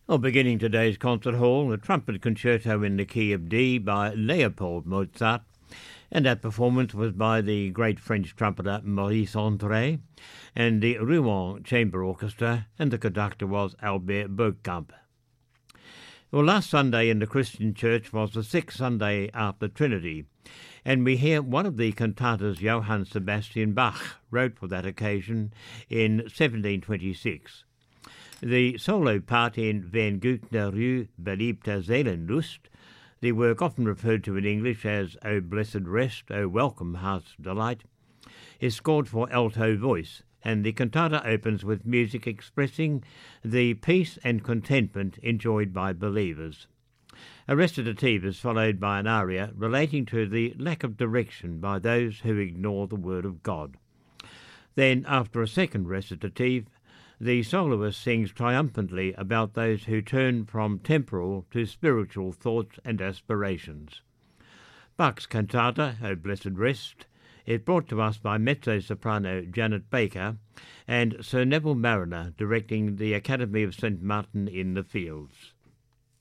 Well, beginning today's concert hall, a trumpet concerto in the key of D by Leopold Mozart, and that performance was by the great French trumpeter Maurice André and the Rouen Chamber Orchestra, and the conductor was Albert Bergkamp. Well, last Sunday in the Christian Church was the sixth Sunday after Trinity, and we hear one of the cantatas Johann Sebastian Bach wrote for that occasion in 1726. The solo part in Wenn gut der Ruhe beliebter Seelenlust, the work often referred to in English as O Blessed Rest, O Welcome Heart's Delight, is scored for alto voice, and the cantata opens with music expressing the peace and contentment enjoyed by believers. A recitative is followed by an aria relating to the lack of direction by those who ignore the Word of God. Then, after a second recitative, the soloist sings triumphantly about those who turn from temporal to spiritual thoughts and aspirations. Bach's cantata, O Blessed Rest, is brought to us by mezzo-soprano Janet Baker and Sir Neville Marriner directing the Academy of St. Martin in the Fields.